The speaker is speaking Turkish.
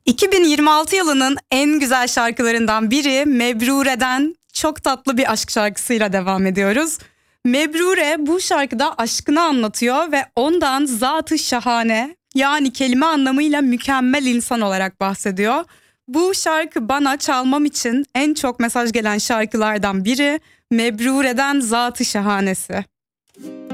2026 yılının en güzel şarkılarından biri Mebrure'den çok tatlı bir aşk şarkısıyla devam ediyoruz. Mebrure bu şarkıda aşkını anlatıyor ve ondan zatı şahane, yani kelime anlamıyla mükemmel insan olarak bahsediyor. Bu şarkı bana çalmam için en çok mesaj gelen şarkılardan biri. Mebrure'den zatı şahanesi.